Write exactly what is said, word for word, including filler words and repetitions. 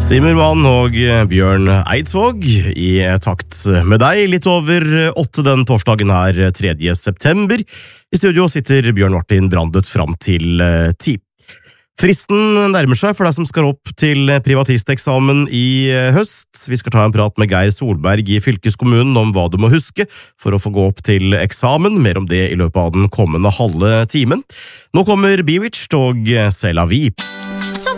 Zimmermann og Bjørn Eidsvåg i takt med deg, litt over åtte den torsdagen her, tredje september. I studio sitter Bjørn Martin Brandet fram til ti. Fristen nærmer seg for deg som skal opp til privatisteksamen i høst. Vi skal ta en prat med Geir Solberg i fylkeskommunen om hva du må huske for å få gå opp til eksamen. Mer om det i løpet av den kommende halve timen. Nå kommer Bewitched og C'est la vie. Så